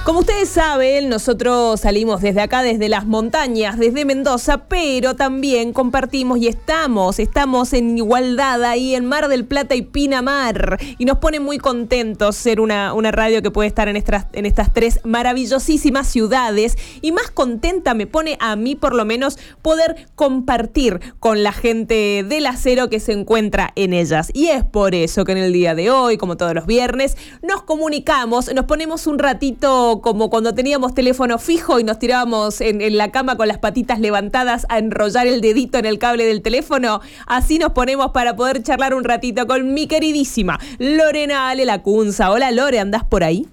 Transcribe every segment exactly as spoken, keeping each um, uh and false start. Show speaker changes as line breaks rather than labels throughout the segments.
Como ustedes saben, nosotros salimos desde acá, desde las montañas, desde Mendoza, pero también compartimos y estamos, estamos en igualdad ahí en Mar del Plata y Pinamar. Y nos pone muy contentos ser una, una radio que puede estar en estas, en estas tres maravillosísimas ciudades. Y más contenta me pone a mí, por lo menos, poder compartir con la gente del acero que se encuentra en ellas. Y es por eso que en el día de hoy, como todos los viernes, nos comunicamos, nos ponemos un ratito como cuando teníamos teléfono fijo y nos tirábamos en, en la cama con las patitas levantadas a enrollar el dedito en el cable del teléfono. Así nos ponemos para poder charlar un ratito con mi queridísima Lorena Ale Lacunza. Hola Lore, ¿andás por ahí?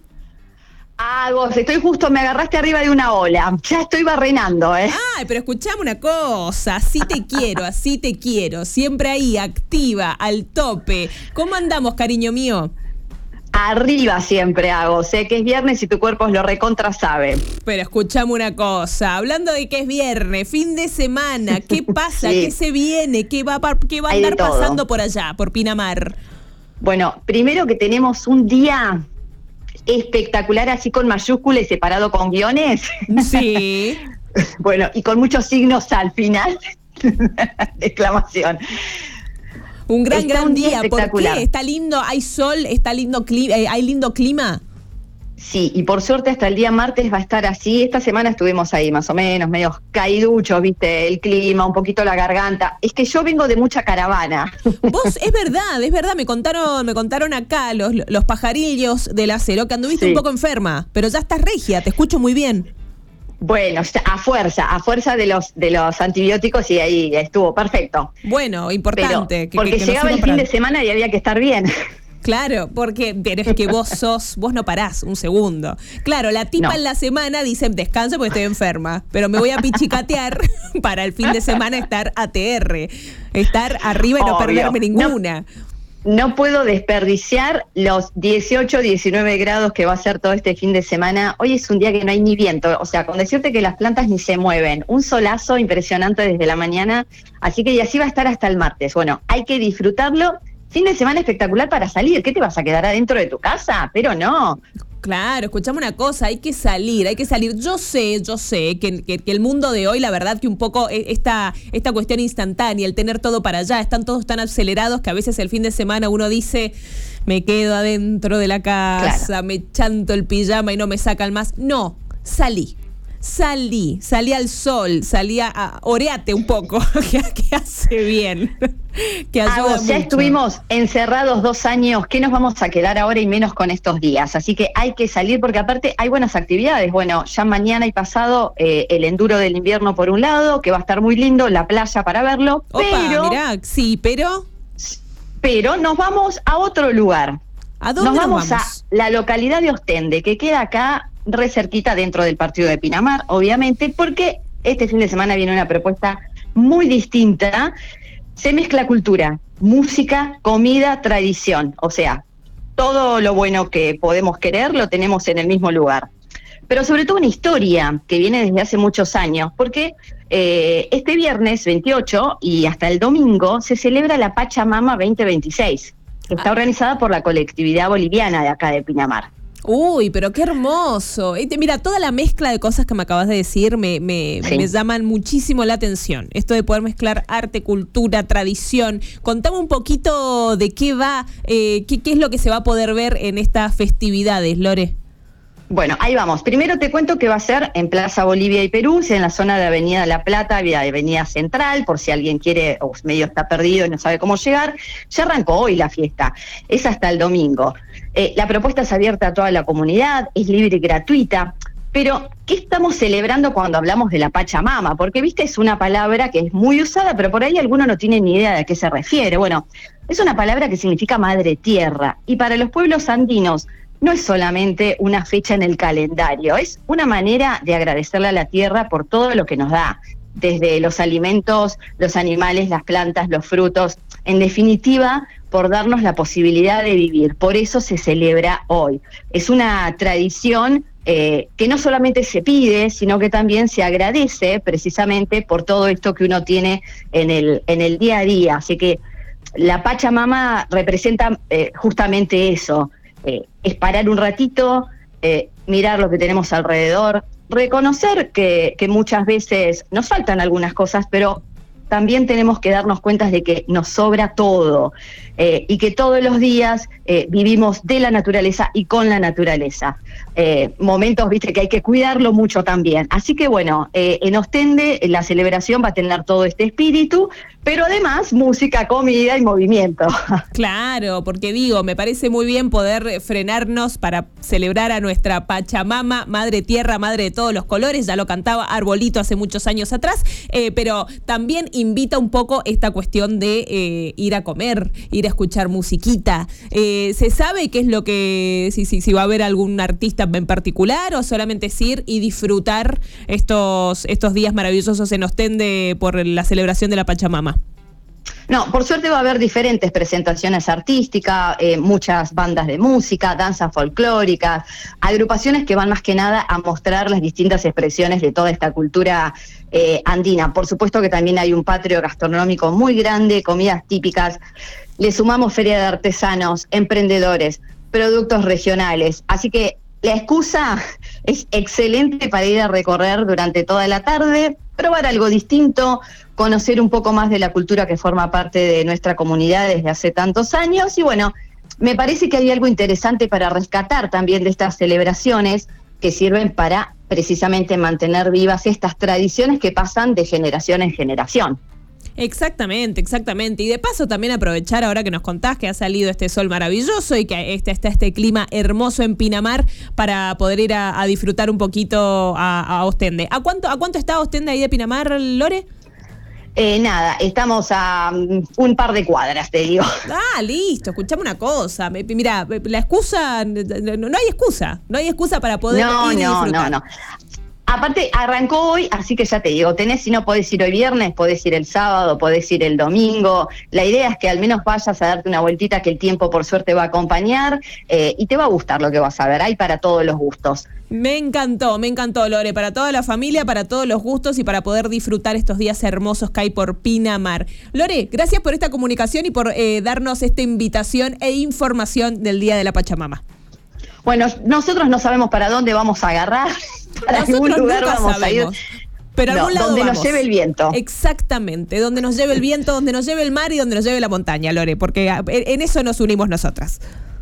Ah, vos, estoy justo, me agarraste arriba de una ola. Ya estoy barrenando, ¿eh?
Ay, pero escuchame una cosa, así te quiero, así te quiero. Siempre ahí, activa, al tope. ¿Cómo andamos, cariño mío?
Arriba siempre hago, sé que es viernes y tu cuerpo lo recontra sabe.
Pero escuchame una cosa, hablando de que es viernes, fin de semana, ¿qué pasa? Sí. ¿Qué se viene? ¿Qué va, qué va a andar pasando por allá, por Pinamar?
Bueno, primero que tenemos un día espectacular, así con mayúsculas y separado con guiones.
Sí.
Bueno, y con muchos signos al final de exclamación.
Un gran, está gran un día, día ¿por qué? Está lindo, hay sol, está lindo clima, hay lindo clima.
Sí, y por suerte hasta el día martes va a estar así. Esta semana estuvimos ahí más o menos, medio caiduchos, viste, el clima, un poquito la garganta. Es que yo vengo de mucha caravana.
Vos, es verdad, es verdad, me contaron, me contaron acá los, los pajarillos del acero que anduviste sí. un poco enferma, pero ya estás regia, te escucho muy bien.
Bueno, a fuerza, a fuerza de los de los antibióticos y ahí estuvo perfecto.
Bueno, importante.
Pero, que, porque que llegaba el fin de semana y había que estar bien.
Claro, porque pero es que vos sos, vos no parás un segundo. Claro, la tipa no. en la semana dice descanso porque estoy enferma, pero me voy a pichicatear para el fin de semana estar A T R, estar arriba y no Obvio. perderme ninguna.
No. No puedo desperdiciar los dieciocho, diecinueve grados que va a ser todo este fin de semana. Hoy es un día que no hay ni viento, o sea, con decirte que las plantas ni se mueven. Un solazo impresionante desde la mañana, así que y así va a estar hasta el martes. Bueno, hay que disfrutarlo. Fin de semana espectacular para salir. ¿Qué te vas a quedar adentro de tu casa? Pero no.
Claro, escuchame una cosa, hay que salir, hay que salir. Yo sé, yo sé que, que, que el mundo de hoy, la verdad que un poco esta, esta cuestión instantánea, el tener todo para allá, están todos tan acelerados que a veces el fin de semana uno dice, me quedo adentro de la casa, claro. me chanto el pijama y no me sacan más. No, salí. Salí, salí al sol, salí a, a oreate un poco, que, que hace bien, que ayuda
ah,
mucho.
Ya estuvimos encerrados dos años, ¿qué nos vamos a quedar ahora y menos con estos días? Así que hay que salir porque aparte hay buenas actividades. Bueno, ya mañana y pasado eh, el enduro del invierno por un lado, que va a estar muy lindo, la playa para verlo.
Opa,
pero,
mirá, sí, pero...
Pero nos vamos a otro lugar.
¿A dónde
nos vamos?
Nos vamos
a la localidad de Ostende, que queda acá re cerquita dentro del partido de Pinamar, obviamente, porque este fin de semana viene una propuesta muy distinta. Se mezcla cultura, música, comida, tradición. O sea, todo lo bueno que podemos querer lo tenemos en el mismo lugar. Pero sobre todo una historia que viene desde hace muchos años, porque eh, este viernes veintiocho y hasta el domingo se celebra la Pachamama veinte veintiséis, que está organizada por la colectividad boliviana de acá de Pinamar.
Uy, pero qué hermoso. Mira, toda la mezcla de cosas que me acabas de decir me, me, sí. me llaman muchísimo la atención. Esto de poder mezclar arte, cultura, tradición. Contame un poquito de qué va, eh, qué, qué es lo que se va a poder ver en estas festividades, Lore.
Bueno, ahí vamos. Primero te cuento que va a ser en Plaza Bolivia y Perú, en la zona de Avenida La Plata, Avenida Central, por si alguien quiere o medio está perdido y no sabe cómo llegar. Ya arrancó hoy la fiesta, es hasta el domingo. Eh, la propuesta es abierta a toda la comunidad, es libre y gratuita. Pero, ¿qué estamos celebrando cuando hablamos de la Pachamama? Porque, viste, es una palabra que es muy usada, pero por ahí alguno no tiene ni idea de a qué se refiere. Bueno, es una palabra que significa madre tierra, y para los pueblos andinos no es solamente una fecha en el calendario, es una manera de agradecerle a la tierra por todo lo que nos da, desde los alimentos, los animales, las plantas, los frutos, en definitiva, por darnos la posibilidad de vivir. Por eso se celebra hoy. Es una tradición eh, que no solamente se pide, sino que también se agradece precisamente por todo esto que uno tiene en el, en el día a día. Así que la Pachamama representa eh, justamente eso. Eh, es parar un ratito, eh, mirar lo que tenemos alrededor, reconocer que, que muchas veces nos faltan algunas cosas, pero también tenemos que darnos cuenta de que nos sobra todo eh, y que todos los días eh, vivimos de la naturaleza y con la naturaleza. Eh, momentos, viste, que hay que cuidarlo mucho también. Así que bueno, eh, en Ostende la celebración va a tener todo este espíritu, pero además música, comida y movimiento.
Claro, porque digo, me parece muy bien poder frenarnos para celebrar a nuestra Pachamama, Madre Tierra, Madre de todos los colores. Ya lo cantaba Arbolito hace muchos años atrás, eh, pero también invita un poco esta cuestión de eh, ir a comer, ir a escuchar musiquita. Eh, ¿Se sabe qué es lo que, si, si, si va a haber algún artista en particular o solamente es ir y disfrutar estos, estos días maravillosos en Ostende por la celebración de la Pachamama?
No, por suerte va a haber diferentes presentaciones artísticas, eh, muchas bandas de música, danzas folclóricas, agrupaciones que van más que nada a mostrar las distintas expresiones de toda esta cultura eh, andina. Por supuesto que también hay un patio gastronómico muy grande, comidas típicas, le sumamos feria de artesanos, emprendedores, productos regionales, así que la excusa es excelente para ir a recorrer durante toda la tarde, probar algo distinto, conocer un poco más de la cultura que forma parte de nuestra comunidad desde hace tantos años. Y bueno, me parece que hay algo interesante para rescatar también de estas celebraciones que sirven para precisamente mantener vivas estas tradiciones que pasan de generación en generación.
Exactamente, exactamente. Y de paso también aprovechar ahora que nos contás que ha salido este sol maravilloso y que está este, este clima hermoso en Pinamar para poder ir a, a disfrutar un poquito a, a Ostende. ¿A cuánto, ¿A cuánto está Ostende ahí de Pinamar, Lore?
Eh, nada, estamos a um, un par de cuadras, te digo.
Ah, listo, escuchame una cosa. Mira, la excusa, no, no hay excusa, no hay excusa para poder
no,
ir y
no,
disfrutar.
No, no, no. Aparte, arrancó hoy, así que ya te digo, tenés, si no podés ir hoy viernes, podés ir el sábado, podés ir el domingo. La idea es que al menos vayas a darte una vueltita, que el tiempo por suerte va a acompañar eh, y te va a gustar lo que vas a ver. Hay para todos los gustos.
Me encantó, me encantó, Lore, para toda la familia, para todos los gustos y para poder disfrutar estos días hermosos que hay por Pinamar. Lore, gracias por esta comunicación y por eh, darnos esta invitación e información del Día de la Pachamama.
Bueno, nosotros no sabemos para dónde vamos a agarrar, para
nosotros
algún lugar vamos
sabemos.
a ir.
Pero a
no,
algún lado
donde
vamos.
Nos lleve el viento.
Exactamente, donde nos lleve el viento, donde nos lleve el mar y donde nos lleve la montaña, Lore, porque en eso nos unimos nosotras.